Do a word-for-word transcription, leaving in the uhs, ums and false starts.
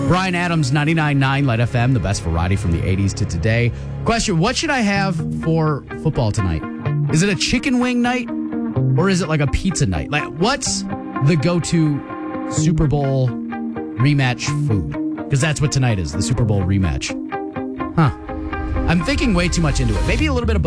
Bryan Adams, ninety-nine point nine Light F M, the best variety from the eighties to today. Question, what should I have for football tonight? Is it a chicken wing night or is it like a pizza night? Like, what's the go-to Super Bowl rematch food? Because that's what tonight is, the Super Bowl rematch. Huh. I'm thinking way too much into it. Maybe a little bit of both.